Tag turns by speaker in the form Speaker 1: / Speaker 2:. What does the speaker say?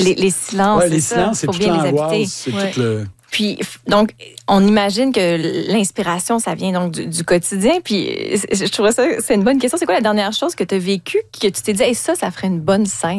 Speaker 1: Les silences,
Speaker 2: les silences, c'est
Speaker 1: faut
Speaker 2: toute
Speaker 1: bien les habiter.
Speaker 2: l'angoisse, c'est tout le...
Speaker 1: Puis, donc, on imagine que l'inspiration, ça vient donc du quotidien. Puis, je trouve ça, c'est une bonne question. C'est quoi la dernière chose que tu as vécue, que tu t'es dit, hey, ça ferait une bonne scène?